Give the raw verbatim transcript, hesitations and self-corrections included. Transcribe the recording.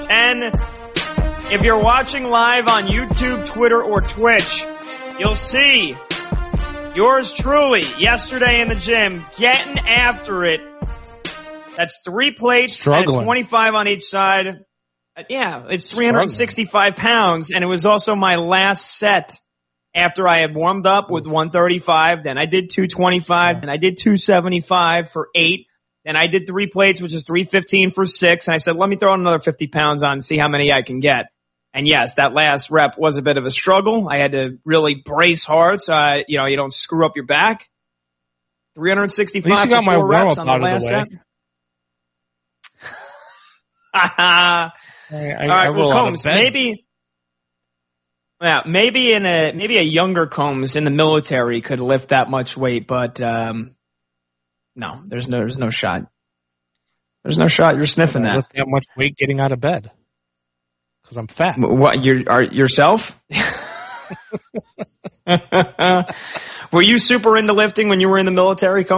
ten. If you're watching live on YouTube, Twitter, or Twitch, you'll see yours truly yesterday in the gym getting after it. That's three plates Struggling. and twenty-five on each side. Uh, yeah, it's three hundred sixty-five pounds, and it was also my last set after I had warmed up with one thirty-five. Then I did two twenty-five, and I did two seventy-five for eight. Then I did three plates, which is three fifteen for six. And I said, let me throw another fifty pounds on and see how many I can get. And yes, that last rep was a bit of a struggle. I had to really brace hard so I, you know, you don't screw up your back. three hundred sixty-five At least you got for my four warm reps up on the out of last the way. set. I, I, All right, I roll well, out Combs, of bed. maybe, yeah, maybe in a maybe a younger Combs in the military could lift that much weight, but um, no, there's no there's no shot. There's no shot. You're sniffing I that. lift that much weight getting out of bed because I'm fat. What you are yourself? Were you super into lifting when you were in the military, Combs?